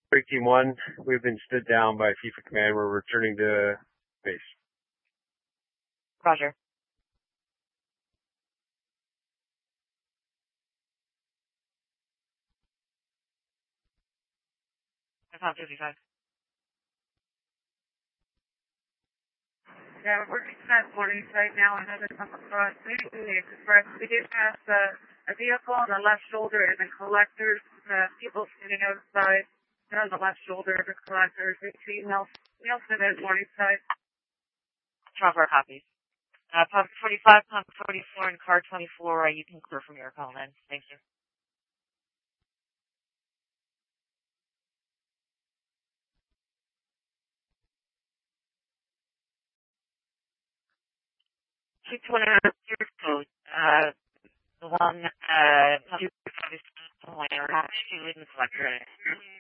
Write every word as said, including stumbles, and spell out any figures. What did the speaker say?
Break Team one, we've been stood down by FIFA Command. We're returning to base. Roger. F fifty-five. Yeah, we're working at forty right now. Another come across. Maybe express. We did pass uh, a vehicle on the left shoulder and the collectors. Uh, people sitting outside. They're on the left shoulder of the collectors. Between Nelson and Morningside. twelve four copies. Uh, pump forty-five, pump forty-four, and car twenty-four. Uh, you can clear from your call then. Thank you. two twenty your code. Uh, the one, uh, two, five, two, in the collector.